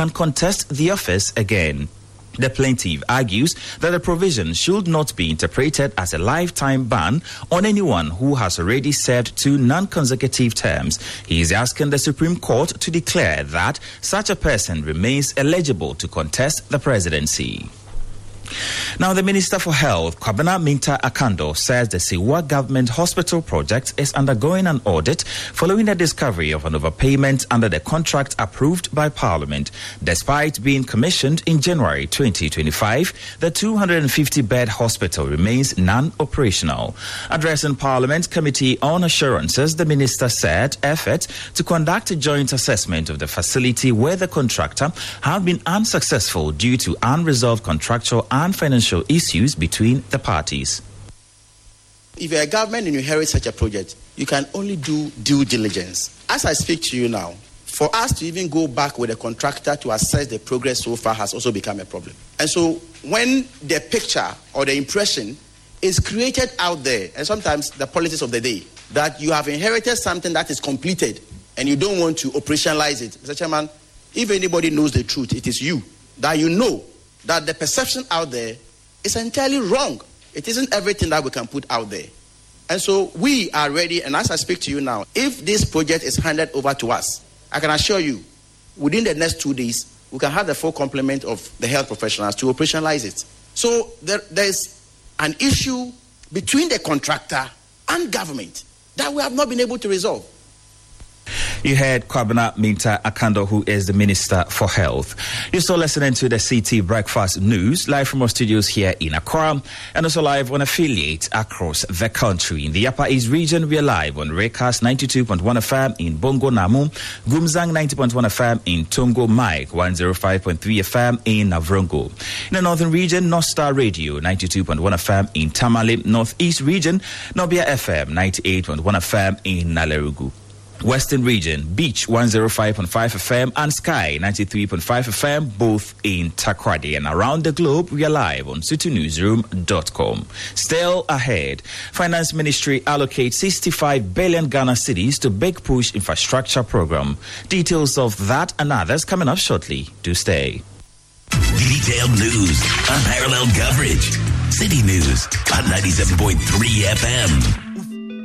can contest the office again. The plaintiff argues that the provision should not be interpreted as a lifetime ban on anyone who has already served 2 non-consecutive terms. He is asking the Supreme Court to declare that such a person remains eligible to contest the presidency. Now, the Minister for Health, Kwabena Minta Akando, says the Sewa Government Hospital project is undergoing an audit following the discovery of an overpayment under the contract approved by Parliament. Despite being commissioned in January 2025, the 250-bed hospital remains non-operational. Addressing Parliament Committee on Assurances, the Minister said efforts to conduct a joint assessment of the facility where the contractor have been unsuccessful due to unresolved contractual and financial issues between the parties. If you're a government and you inherit such a project, you can only do due diligence. As I speak to you now, for us to even go back with a contractor to assess the progress so far has also become a problem. And so when the picture or the impression is created out there, and sometimes the politics of the day, that you have inherited something that is completed and you don't want to operationalize it, Mr. Chairman, if anybody knows the truth, it is you. That you know that the perception out there is entirely wrong. It isn't everything that we can put out there. And so we are ready, and as I speak to you now, if this project is handed over to us, I can assure you, within the next 2 days, we can have the full complement of the health professionals to operationalize it. So there's an issue between the contractor and government that we have not been able to resolve. You heard Kwabena Minta Akando, who is the Minister for Health. You're still listening to the CT Breakfast News, live from our studios here in Accra, and also live on affiliates across the country. In the Upper East region, we are live on Recast 92.1 FM in Bongo Namu, Gumzang 90.1 FM in Tongo Mike, 105.3 FM in Navrongo. In the Northern region, North Star Radio 92.1 FM in Tamale. Northeast region, Nobia FM 98.1 FM in Nalerugu. Western region, Beach 105.5 FM and Sky 93.5 FM, both in Takoradi. And around the globe, we are live on citynewsroom.com. Still ahead, Finance Ministry allocates 65 billion Ghana cedis to Big Push infrastructure program. Details of that and others coming up shortly. Do stay. Detailed news, unparalleled coverage. City News on 97.3 FM.